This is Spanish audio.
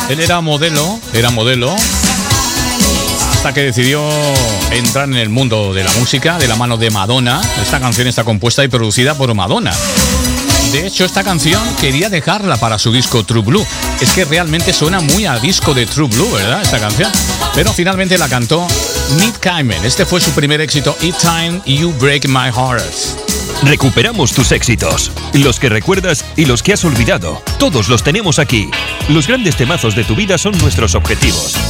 Él era modelo, hasta que decidió entrar en el mundo de la música de la mano de Madonna. Esta canción está compuesta y producida por Madonna. De hecho, esta canción quería dejarla para su disco True Blue. Es que realmente suena muy a disco de True Blue, ¿verdad? Esta canción. Pero finalmente la cantó Nick Cayman. Este fue su primer éxito, Each Time You Break My Heart. Recuperamos tus éxitos, los que recuerdas y los que has olvidado. Todos los tenemos aquí. Los grandes temazos de tu vida son nuestros objetivos.